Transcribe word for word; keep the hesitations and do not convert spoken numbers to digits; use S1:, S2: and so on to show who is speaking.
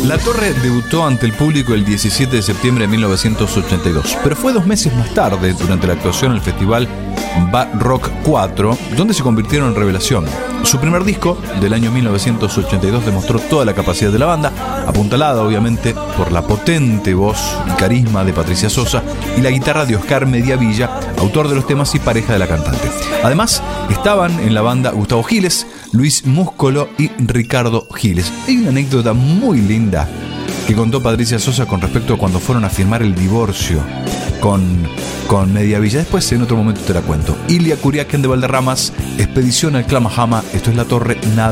S1: La Torre debutó ante el público el diecisiete de septiembre de mil novecientos ochenta y dos, pero fue dos meses más tarde, durante la actuación en el festival Bad Rock cuatro, donde se convirtieron en revelación. Su primer disco, del año mil novecientos ochenta y dos, demostró toda la capacidad de la banda, apuntalada obviamente por la potente voz y carisma de Patricia Sosa y la guitarra de Oscar Mediavilla, autor de los temas y pareja de la cantante. Además, estaban en la banda Gustavo Giles, Luis Múscolo y Ricardo Giles. Hay una anécdota muy linda que contó Patricia Sosa con respecto a cuando fueron a firmar el divorcio con, con Mediavilla. Después, en otro momento, te la cuento. Ilia Curiaquén de Valderramas, Expedición al Clamajama. Esto es La Torre, nada.